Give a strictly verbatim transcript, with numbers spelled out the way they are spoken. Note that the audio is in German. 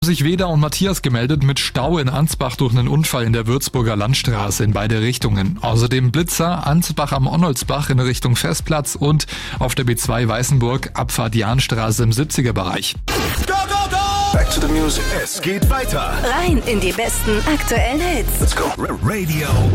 Sich Weda und Matthias gemeldet mit Stau in Ansbach durch einen Unfall in der Würzburger Landstraße in beide Richtungen. Außerdem Blitzer, Ansbach am Onnolsbach in Richtung Festplatz und auf der B zwei Weißenburg Abfahrt Jahnstraße im siebziger Bereich. Go, go, go! Back to the music. Es geht weiter. Rein in die besten aktuellen Hits. Let's go. Radio